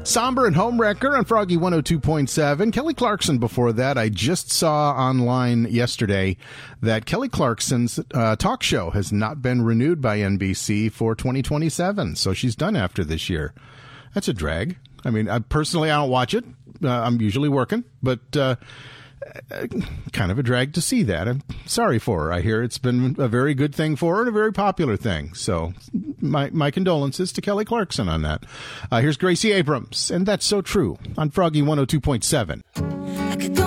Somber and Homewrecker on Froggy 102.7. Kelly Clarkson before that. I just saw online yesterday that Kelly Clarkson's talk show has not been renewed by NBC for 2027, so she's done after this year. That's a drag. I mean, I don't watch it. I'm usually working, but kind of a drag to see that. I'm sorry for her. I hear it's been a very good thing for her and a very popular thing. So my condolences to Kelly Clarkson on that. Here's Gracie Abrams, and That's So True on Froggy 102.7.